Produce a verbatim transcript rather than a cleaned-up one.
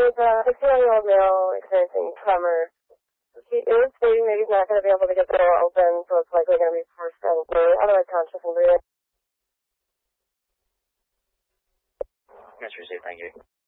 there's a sixty-nine-year-old male experiencing tremor. He is stating that he's not going to be able to get the door open, so it's likely going to be forced and breathing, otherwise conscious and breathing. That's received, thank you.